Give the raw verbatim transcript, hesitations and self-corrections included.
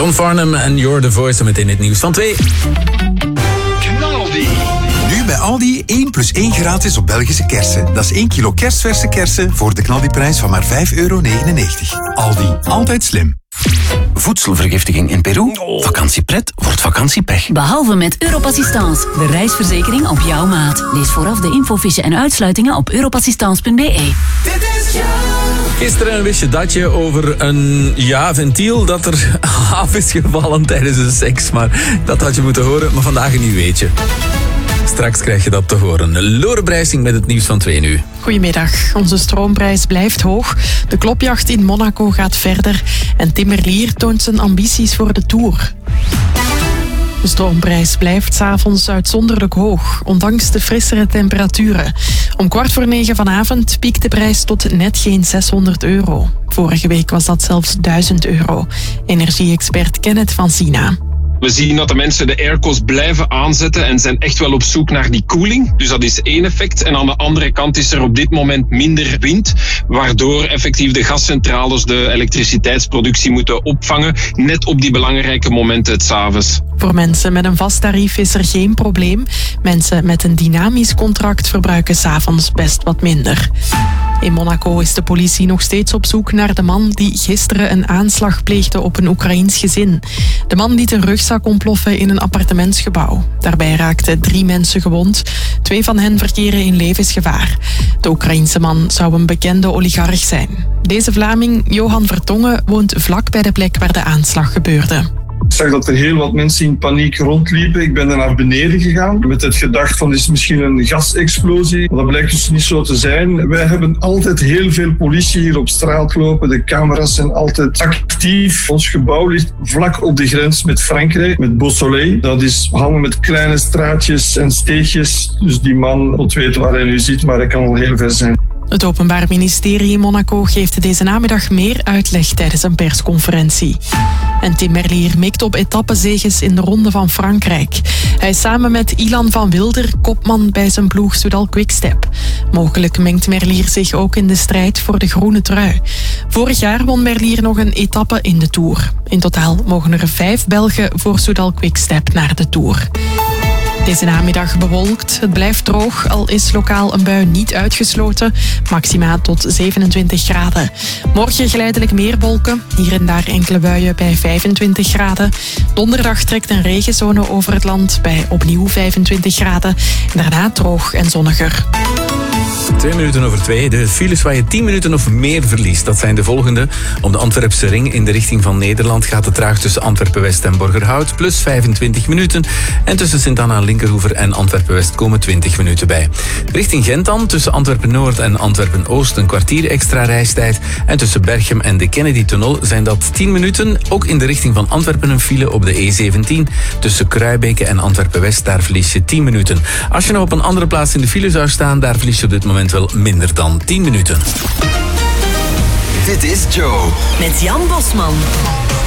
John Farnham en You're the Voice. En meteen het nieuws van twee. Knaldi. Nu bij Aldi één plus één gratis op Belgische kersen. Dat is één kilo kerstverse kersen voor de knaldiprijs van maar vijf euro negenennegentig. Aldi, altijd slim. Voedselvergiftiging in Peru? Vakantiepret wordt vakantiepech. Behalve met Europassistance, de reisverzekering op jouw maat. Lees vooraf de infofiche en uitsluitingen op europassistance punt be. Gisteren wist je dat je over een ja, ventiel dat er af is gevallen tijdens de seks. Maar dat had je moeten horen, maar vandaag een nieuw weetje. Straks krijg je dat te horen. Lore Brijsing met het nieuws van twee nu. Goedemiddag. Onze stroomprijs blijft hoog. De klopjacht in Monaco gaat verder. En Tim Merlier toont zijn ambities voor de Tour. De stroomprijs blijft 's avonds uitzonderlijk hoog, ondanks de frissere temperaturen. Om kwart voor negen vanavond piekt de prijs tot net geen zeshonderd euro. Vorige week was dat zelfs duizend euro. Energie-expert Kenneth van Sina. We zien dat de mensen de airco's blijven aanzetten en zijn echt wel op zoek naar die koeling. Dus dat is één effect. En aan de andere kant is er op dit moment minder wind, waardoor effectief de gascentrales de elektriciteitsproductie moeten opvangen, net op die belangrijke momenten 's avonds. Voor mensen met een vast tarief is er geen probleem. Mensen met een dynamisch contract verbruiken 's avonds best wat minder. In Monaco is de politie nog steeds op zoek naar de man die gisteren een aanslag pleegde op een Oekraïens gezin. De man liet een rugzak ontploffen in een appartementsgebouw. Daarbij raakten drie mensen gewond. Twee van hen verkeren in levensgevaar. De Oekraïense man zou een bekende oligarch zijn. Deze Vlaming, Johan Vertongen, woont vlak bij de plek waar de aanslag gebeurde. Ik zag dat er heel wat mensen in paniek rondliepen. Ik ben er naar beneden gegaan met het gedacht van, dit is misschien een gasexplosie. Maar dat blijkt dus niet zo te zijn. Wij hebben altijd heel veel politie hier op straat lopen. De camera's zijn altijd actief. Ons gebouw ligt vlak op de grens met Frankrijk, met Beausoleil. Dat is hangen met kleine straatjes en steegjes. Dus die man moet weten waar hij nu zit, maar hij kan al heel ver zijn. Het Openbaar Ministerie in Monaco geeft deze namiddag meer uitleg tijdens een persconferentie. En Tim Merlier mikt op etappezeges in de Ronde van Frankrijk. Hij is samen met Ilan van Wilder kopman bij zijn ploeg Soudal Quickstep. Mogelijk mengt Merlier zich ook in de strijd voor de groene trui. Vorig jaar won Merlier nog een etappe in de Tour. In totaal mogen er vijf Belgen voor Soudal Quickstep naar de Tour. Deze namiddag bewolkt. Het blijft droog, al is lokaal een bui niet uitgesloten. Maxima tot zevenentwintig graden. Morgen geleidelijk meer wolken. Hier en daar enkele buien bij vijfentwintig graden. Donderdag trekt een regenzone over het land bij opnieuw vijfentwintig graden. En daarna droog en zonniger. Twee minuten over twee. De files waar je tien minuten of meer verliest, dat zijn de volgende. Om de Antwerpse ring in de richting van Nederland gaat het traag tussen Antwerpen-West en Borgerhout, plus vijfentwintig minuten. En tussen Sint-Anna Linkerhoever en Antwerpen-West komen twintig minuten bij. Richting Gent dan, tussen Antwerpen-Noord en Antwerpen-Oost een kwartier extra reistijd. En tussen Berchem en de Kennedy-tunnel zijn dat tien minuten. Ook in de richting van Antwerpen een file op de E zeventien. Tussen Kruibeke en Antwerpen-West, daar verlies je tien minuten. Als je nou op een andere plaats in de file zou staan, daar verlies je op dit moment wel minder dan tien minuten. Dit is Joe. Met Jan Bosman.